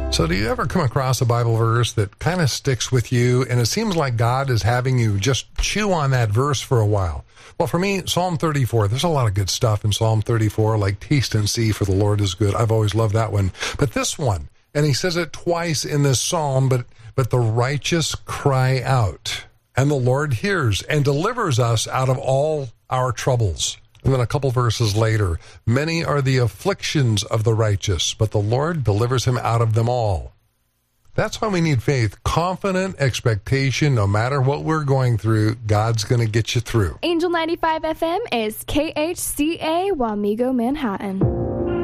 So do you ever come across a Bible verse that kind of sticks with you, and it seems like God is having you just chew on that verse for a while? Well, for me, Psalm 34, there's a lot of good stuff in Psalm 34, like taste and see for the Lord is good. I've always loved that one. But this one, and he says it twice in this psalm, but the righteous cry out, and the Lord hears and delivers us out of all our troubles. And then a couple verses later, many are the afflictions of the righteous, but the Lord delivers him out of them all. That's why we need faith, confident expectation. No matter what we're going through, God's going to get you through. Angel 95 FM is KHCA Wamego, Manhattan.